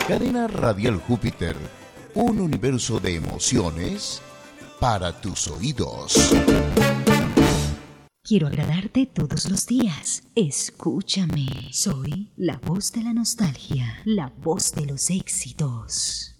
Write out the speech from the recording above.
Cadena Radial Júpiter, un universo de emociones para tus oídos. Quiero agradarte todos los días. Escúchame. Soy la voz de la nostalgia, la voz de los éxitos.